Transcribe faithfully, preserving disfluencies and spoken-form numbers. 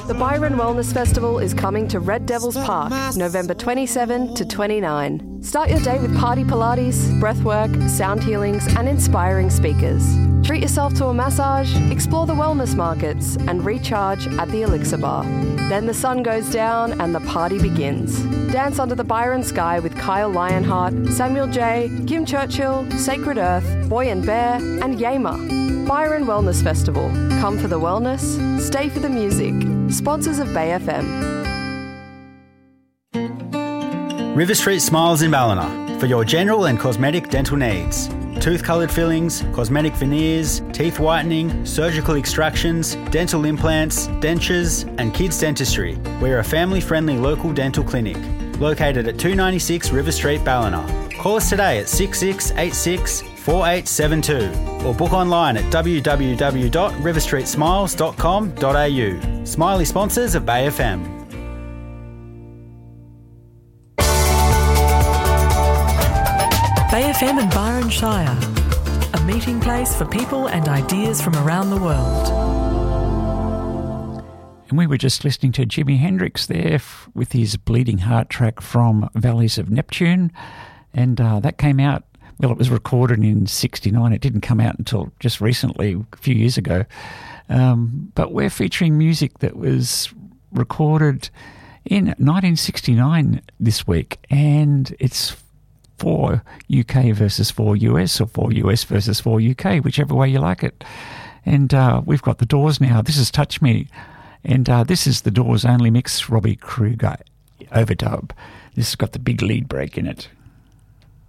The Byron Wellness Festival is coming to Red Devils Park, November twenty-seventh to twenty-ninth. Start your day with party Pilates, breathwork, sound healings, and inspiring speakers. Treat yourself to a massage, explore the wellness markets, and recharge at the Elixir Bar. Then the sun goes down and the party begins. Dance under the Byron sky with Kyle Lionheart, Samuel J., Kim Churchill, Sacred Earth, Boy and Bear, and Yamer. Byron Wellness Festival. Come for the wellness, stay for the music. Sponsors of Bay F M. River Street Smiles in Ballina for your general and cosmetic dental needs. Tooth-coloured fillings, cosmetic veneers, teeth whitening, surgical extractions, dental implants, dentures and kids dentistry. We're a family-friendly local dental clinic located at two ninety-six River Street, Ballina. Call us today at six six eight six, four eight seven two or book online at w w w dot river street smiles dot com dot a u. Smiley sponsors of Bay F M. Bay F M and Byron Shire, a meeting place for people and ideas from around the world. And we were just listening to Jimi Hendrix there f- with his Bleeding Heart track from Valleys of Neptune. And uh, that came out, well, it was recorded in sixty-nine. It didn't come out until just recently, a few years ago. Um, but we're featuring music that was recorded in nineteen sixty-nine this week. And it's for U K versus for U S, or for U S versus for U K, whichever way you like it. And uh, we've got The Doors now. This is Touch Me. And uh, this is The Doors' only mix, Robbie Krieger overdub. This has got the big lead break in it.